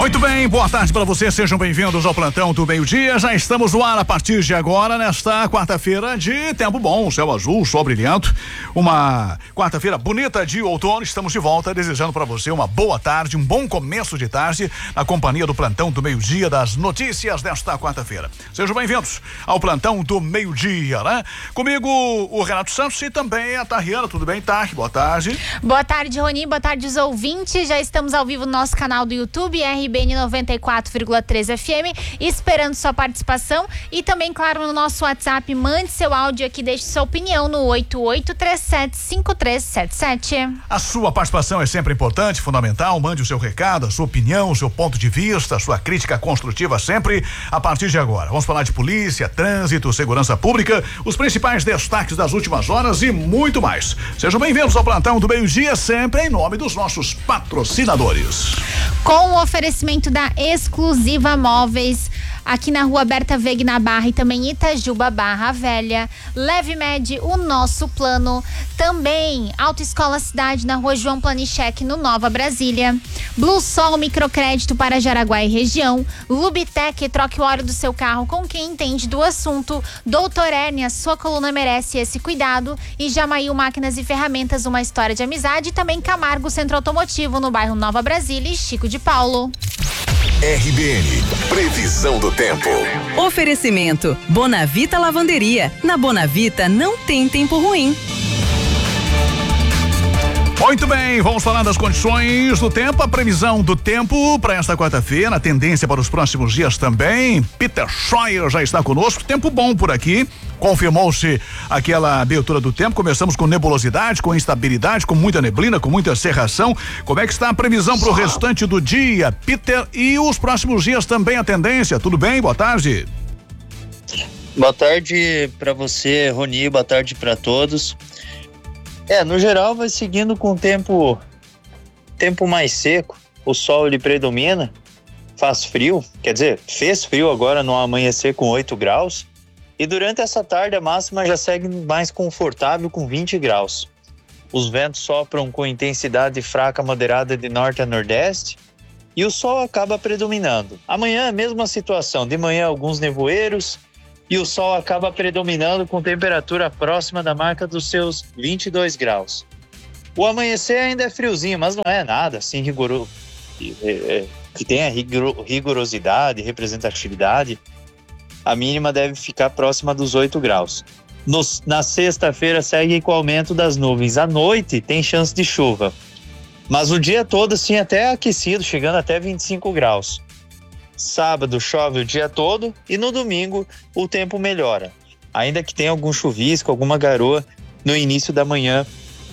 Muito bem, boa tarde para você, sejam bem-vindos ao Plantão do Meio-Dia. Já estamos no ar a partir de agora, nesta quarta-feira de tempo bom, céu azul, sol brilhando, uma quarta-feira bonita de outono. Estamos de volta, desejando para você uma boa tarde, um bom começo de tarde, na companhia do Plantão do Meio-Dia, das notícias desta quarta-feira. Sejam bem-vindos ao Plantão do Meio-Dia, né? Comigo o Renato Santos e também a Tariana. Tudo bem, Tar? Boa tarde. Boa tarde, Rony, boa tarde os ouvintes. Já estamos ao vivo no nosso canal do YouTube, RBN 94,3 FM, esperando sua participação e também, claro, no nosso WhatsApp, mande seu áudio aqui, deixe sua opinião no 88375377. A sua participação é sempre importante, fundamental. Mande o seu recado, a sua opinião, o seu ponto de vista, a sua crítica construtiva sempre a partir de agora. Vamos falar de polícia, trânsito, segurança pública, os principais destaques das últimas horas e muito mais. Sejam bem-vindos ao Plantão do Meio-Dia, sempre em nome dos nossos patrocinadores. Com o oferecimento da Exclusiva Móveis, aqui na Rua Berta Veg, na Barra, e também Itajuba, Barra Velha. Leve Med, o nosso plano. Também Autoescola Cidade, na Rua João Planichek, no Nova Brasília. Blue Sol Microcrédito para Jaraguá e região. Lubitec, troque o óleo do seu carro com quem entende do assunto. Doutor Hérnia, sua coluna merece esse cuidado. E Jamail Máquinas e Ferramentas, uma história de amizade. E também Camargo Centro Automotivo, no bairro Nova Brasília, e Chico de Paulo. RBN, previsão do tempo. Oferecimento Bonavita Lavanderia. Na Bonavita não tem tempo ruim. Muito bem, vamos falar das condições do tempo, a previsão do tempo para esta quarta-feira, a tendência para os próximos dias também. Peter Scheuer já está conosco, tempo bom por aqui. Confirmou-se aquela abertura do tempo, começamos com nebulosidade, com instabilidade, com muita neblina, com muita cerração. Como é que está a previsão para o restante do dia, Peter, e os próximos dias também a tendência? Tudo bem? Boa tarde. Boa tarde para você, Rony, boa tarde para todos. No geral vai seguindo com tempo mais seco, o sol ele predomina, faz frio, quer dizer, fez frio agora no amanhecer com 8 graus, e durante essa tarde a máxima já segue mais confortável com 20 graus. Os ventos sopram com intensidade fraca moderada de norte a nordeste e o sol acaba predominando. Amanhã a mesma situação, de manhã alguns nevoeiros, e o sol acaba predominando com temperatura próxima da marca dos seus 22 graus. O amanhecer ainda é friozinho, mas não é nada assim rigoroso, que tenha rigorosidade, representatividade. A mínima deve ficar próxima dos 8 graus. Na sexta-feira segue com o aumento das nuvens. À noite tem chance de chuva, mas o dia todo assim até aquecido, chegando até 25 graus. Sábado chove o dia todo e no domingo o tempo melhora, ainda que tenha algum chuvisco, alguma garoa no início da manhã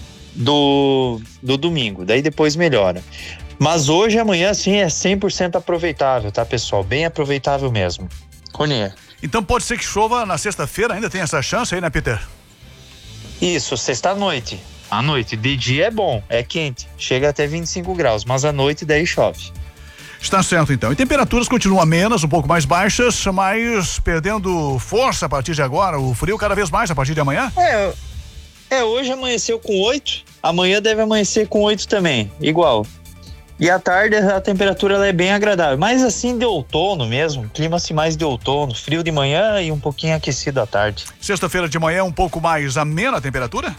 do domingo, daí depois melhora. Mas hoje e amanhã sim é 100% aproveitável, tá, pessoal? Bem aproveitável mesmo. Rony. Então pode ser que chova na sexta-feira, ainda tem essa chance aí, né, Peter? Isso, sexta-noite. À noite, de dia é bom, é quente, chega até 25 graus, mas à noite daí chove. Está certo, então. E temperaturas continuam amenas, um pouco mais baixas, mas perdendo força a partir de agora, o frio cada vez mais a partir de amanhã? Hoje amanheceu com 8, amanhã deve amanhecer com 8 também, igual. E à tarde a temperatura ela é bem agradável, mas assim de outono mesmo, clima assim mais de outono, frio de manhã e um pouquinho aquecido à tarde. Sexta-feira de manhã um pouco mais amena a temperatura?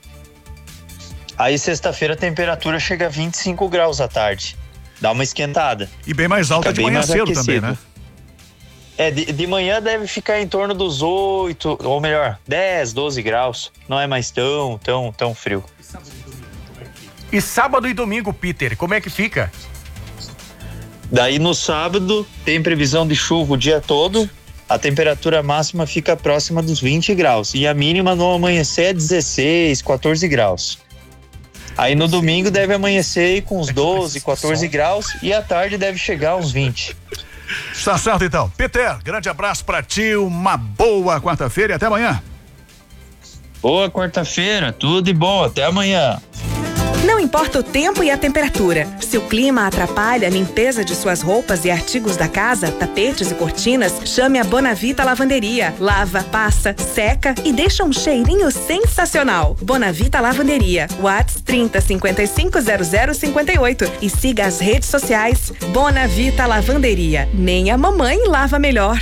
Aí sexta-feira a temperatura chega a 25 graus à tarde. Dá uma esquentada. E bem mais alta de manhã cedo também, né? De manhã deve ficar em torno dos 8, ou melhor, 10, 12 graus. Não é mais tão frio. E sábado e domingo, Peter, como é que fica? Daí no sábado tem previsão de chuva o dia todo. A temperatura máxima fica próxima dos 20 graus. E a mínima no amanhecer é 16, 14 graus. Aí no domingo deve amanhecer com uns 12, 14 graus e à tarde deve chegar uns 20. Está certo então. Peter, grande abraço pra ti, uma boa quarta-feira e até amanhã. Boa quarta-feira, tudo de bom, até amanhã. Não importa o tempo e a temperatura, se o clima atrapalha a limpeza de suas roupas e artigos da casa, tapetes e cortinas, chame a Bonavita Lavanderia. Lava, passa, seca e deixa um cheirinho sensacional. Bonavita Lavanderia. WhatsApp 30550058 e siga as redes sociais Bonavita Lavanderia. Nem a mamãe lava melhor.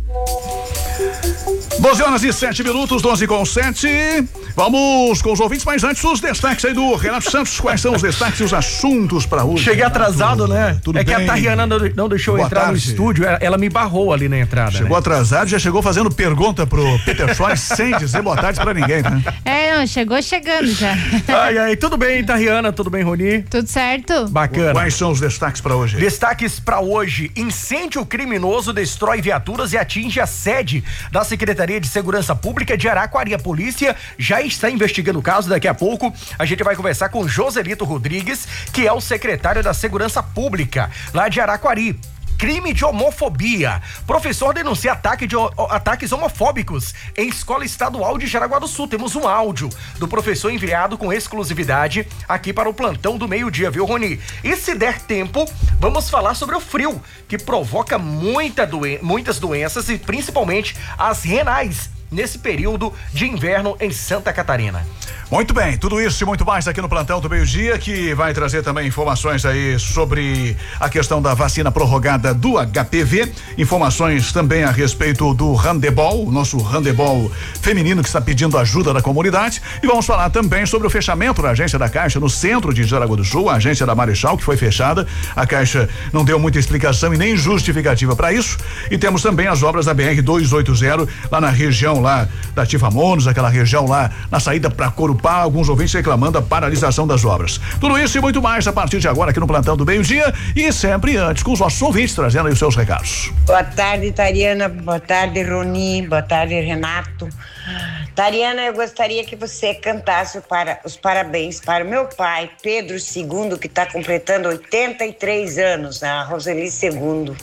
12h07, 12h07. Vamos com os ouvintes, mas antes os destaques aí do Renato Santos. Quais são os destaques e os assuntos para hoje? Cheguei atrasado, né? Tudo é bem? Que a Tariana não deixou eu entrar no estúdio, ela me barrou ali na entrada. Chegou atrasado, já chegou fazendo pergunta pro Peter Schoen sem dizer boa tarde pra ninguém, né? Não, chegou chegando já. Ai, tudo bem, Tariana? Tudo bem, Roni? Tudo certo? Bacana. Quais são os destaques pra hoje? Destaques pra hoje: incêndio criminoso destrói viaturas e atinge a sede da Secretaria de Segurança Pública de Araquari. A polícia já está investigando o caso. Daqui a pouco a gente vai conversar com Joselito Rodrigues, que é o secretário da Segurança Pública lá de Araquari. Crime de homofobia. Professor denuncia ataques homofóbicos em escola estadual de Jaraguá do Sul. Temos um áudio do professor enviado com exclusividade aqui para o plantão do meio-dia, viu, Roni? E se der tempo, vamos falar sobre o frio, que provoca muitas doenças e principalmente as renais nesse período de inverno em Santa Catarina. Muito bem, tudo isso e muito mais aqui no plantão do meio-dia, que vai trazer também informações aí sobre a questão da vacina prorrogada do HPV, informações também a respeito do handebol, o nosso handebol feminino que está pedindo ajuda da comunidade, e vamos falar também sobre o fechamento da agência da Caixa no centro de Jaraguá do Sul, a agência da Marechal, que foi fechada. A Caixa não deu muita explicação e nem justificativa para isso, e temos também as obras da BR-280 lá na região lá da Tifamonos, aquela região lá na saída para Corupá, alguns ouvintes reclamando da paralisação das obras. Tudo isso e muito mais a partir de agora aqui no plantão do meio-dia, e sempre antes com os nossos ouvintes trazendo aí os seus recados. Boa tarde, Tariana, boa tarde, Roni, boa tarde, Renato. Tariana, eu gostaria que você cantasse os parabéns para o meu pai, Pedro II, que está completando 83 anos, a Roseli II.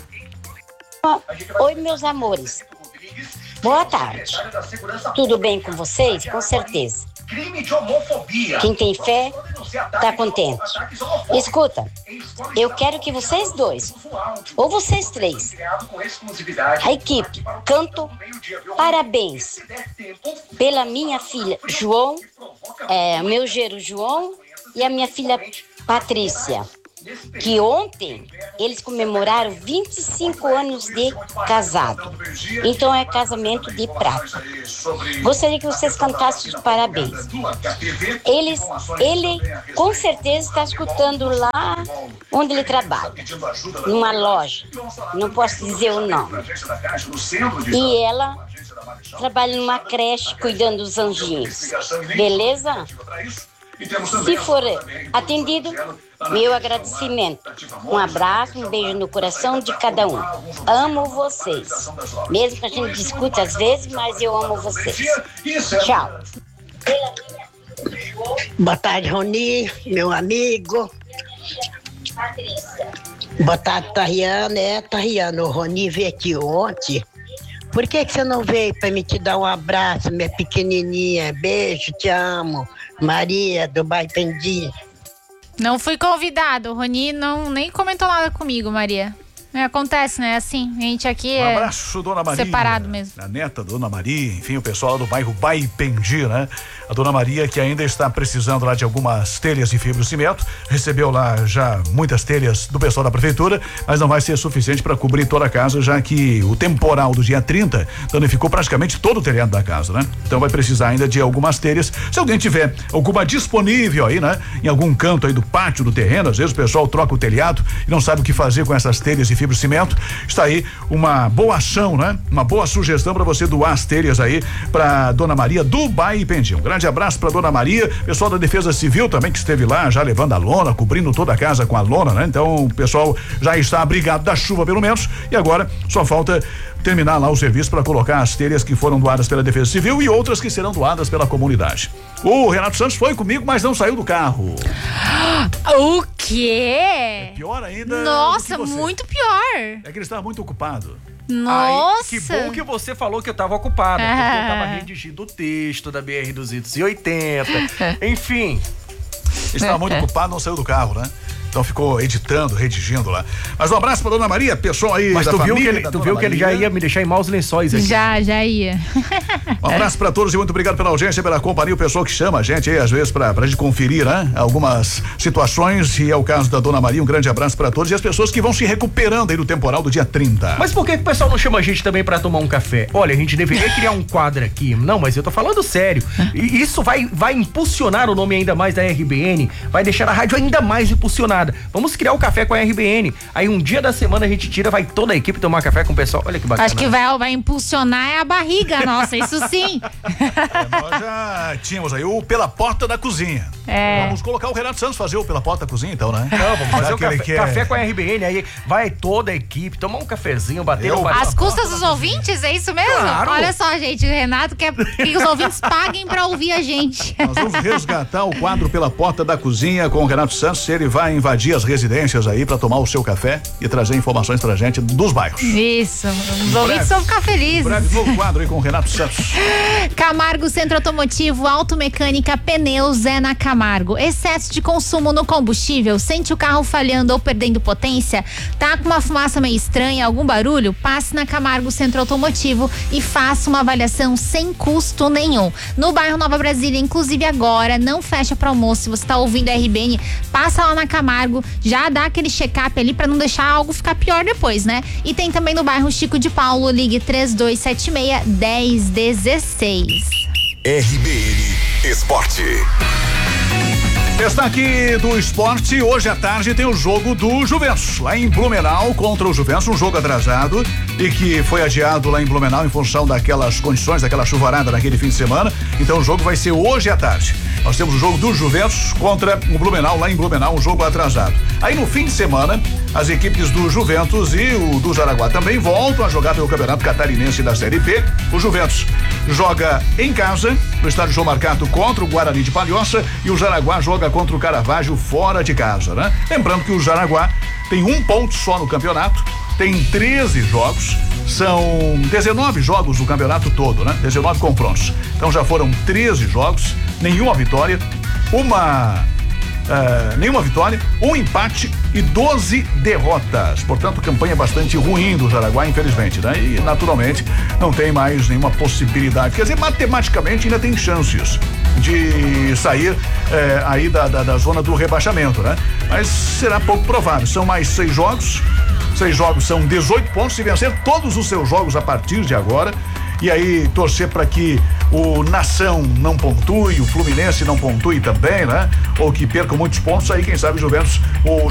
Oi, meus amores. Boa tarde. Tudo bem com vocês? Com certeza. Quem tem fé tá contente. Escuta, eu quero que vocês dois, ou vocês três, a equipe, canto parabéns pela minha filha João, meu genro João e a minha filha Patrícia, que ontem eles comemoraram 25 anos de casado. Então é casamento de prata. Gostaria que vocês cantassem os parabéns. Ele com certeza está escutando lá onde ele trabalha, numa loja. Não posso dizer o nome. E ela trabalha numa creche cuidando dos anjinhos. Beleza? Se for atendido, meu agradecimento. Um abraço, um beijo no coração de cada um. Amo vocês. Mesmo que a gente discute às vezes, mas eu amo vocês. Tchau. Boa tarde, Roni, meu amigo. Boa tarde, Tariana. Tariana, o Roni veio aqui ontem. Por que você não veio para me te dar um abraço, minha pequenininha? Beijo, te amo. Maria, do Baipendi. Não fui convidado, o Roni nem comentou nada comigo, Maria. Acontece, né? Assim, a gente aqui um abraço, Dona Maria, separado mesmo. A neta, Dona Maria, enfim, o pessoal do bairro Baipendi, né? A Dona Maria, que ainda está precisando lá de algumas telhas de fibrocimento, recebeu lá já muitas telhas do pessoal da prefeitura, mas não vai ser suficiente para cobrir toda a casa, já que o temporal do dia 30 danificou praticamente todo o telhado da casa, né? Então vai precisar ainda de algumas telhas. Se alguém tiver alguma disponível aí, né? Em algum canto aí do pátio do terreno, às vezes o pessoal troca o telhado e não sabe o que fazer com essas telhas de fibrocimento. Está aí uma boa ação, né? Uma boa sugestão para você doar as telhas aí para Dona Maria do Baipendi. Um grande abraço para Dona Maria, pessoal da Defesa Civil também que esteve lá já levando a lona, cobrindo toda a casa com a lona, né? Então o pessoal já está abrigado da chuva pelo menos, e agora só falta terminar lá o serviço para colocar as telhas que foram doadas pela Defesa Civil e outras que serão doadas pela comunidade. O Renato Santos foi comigo, mas não saiu do carro. O quê? É pior ainda. Nossa, muito pior. É que ele estava muito ocupado. Nossa. Ai, que bom que você falou que eu tava ocupado, porque eu tava redigindo o texto da BR-280, enfim. estava muito ocupado, não saiu do carro, né? Então ficou editando, redigindo lá. Mas um abraço pra Dona Maria, pessoal aí. Mas da tu viu família, que ele já ia me deixar em maus lençóis aqui. Já ia. Um abraço pra todos e muito obrigado pela audiência, pela companhia, o pessoal que chama a gente aí, às vezes, pra gente conferir, né? Algumas situações, e é o caso da Dona Maria, um grande abraço pra todos e as pessoas que vão se recuperando aí do temporal do dia 30. Mas por que o pessoal não chama a gente também pra tomar um café? Olha, a gente deveria criar um quadro aqui. Não, mas eu tô falando sério. E isso vai impulsionar o nome ainda mais da RBN, vai deixar a rádio ainda mais impulsionada. Vamos criar o café com a RBN. Aí um dia da semana a gente tira, vai toda a equipe tomar café com o pessoal. Olha que bacana. Acho que vai impulsionar é a barriga nossa, isso sim. Nós já tínhamos aí o Pela Porta da Cozinha. Vamos colocar o Renato Santos fazer o Pela Porta da Cozinha, então, né? Não, vamos fazer o café com a RBN, aí vai toda a equipe, tomar um cafezinho, bater um As custas dos ouvintes, é isso mesmo? Claro. Olha só, gente, o Renato quer que os ouvintes paguem pra ouvir a gente. Nós vamos resgatar o quadro Pela Porta da Cozinha com o Renato Santos. Ele vai invadir as residências aí pra tomar o seu café e trazer informações pra gente dos bairros. Isso, os ouvintes vão ficar felizes. Breve novo quadro aí com o Renato Santos. Camargo Centro Automotivo, Automecânica, Pneus é na Camargo. Excesso de consumo no combustível, sente o carro falhando ou perdendo potência? Tá com uma fumaça meio estranha, algum barulho? Passe na Camargo Centro Automotivo e faça uma avaliação sem custo nenhum. No bairro Nova Brasília, inclusive agora, não fecha para almoço. Se você tá ouvindo a RBN, passa lá na Camargo, já dá aquele check-up ali pra não deixar algo ficar pior depois, né? E tem também no bairro Chico de Paulo, ligue 3276-1016. RBN Esporte. Destaque do esporte, hoje à tarde tem o jogo do Juventus, lá em Blumenau contra o Juventus, um jogo atrasado e que foi adiado lá em Blumenau em função daquelas condições, daquela chuvarada naquele fim de semana, então o jogo vai ser hoje à tarde. Nós temos o jogo do Juventus contra o Blumenau, lá em Blumenau, um jogo atrasado. Aí no fim de semana, as equipes do Juventus e o do Jaraguá também voltam a jogar pelo Campeonato Catarinense da Série B. O Juventus joga em casa, no estádio João Marcato, contra o Guarani de Palhoça, e o Jaraguá joga contra o Caravaggio fora de casa, né? Lembrando que o Jaraguá tem 1 ponto só no campeonato, tem 13 jogos, são 19 jogos no campeonato todo, né? 19 confrontos. Então já foram 13 jogos, nenhuma vitória, nenhuma vitória, 1 empate e 12 derrotas. Portanto, campanha bastante ruim do Jaraguá, infelizmente, né? E naturalmente não tem mais nenhuma possibilidade. Quer dizer, matematicamente ainda tem chances de sair aí da zona do rebaixamento, né? Mas será pouco provável. São mais 6 jogos. 6 jogos são 18 pontos. Se vencer todos os seus jogos a partir de agora, e aí torcer para que o Nação não pontue, o Fluminense não pontue também, né? Ou que percam muitos pontos, aí quem sabe o Juventus,